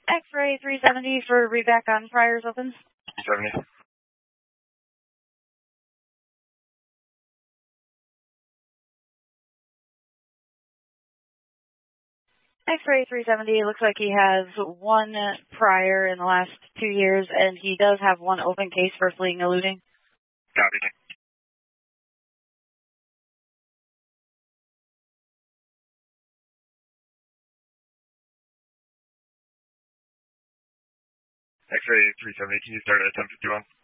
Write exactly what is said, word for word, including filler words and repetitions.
X-ray three seventy for reback on Friars Open. three seventy. X-ray three seventy looks like he has one prior in the last two years, and he does have one open case for fleeing and eluding. Copy. X-ray three seventy, can you start at ten fifty-one?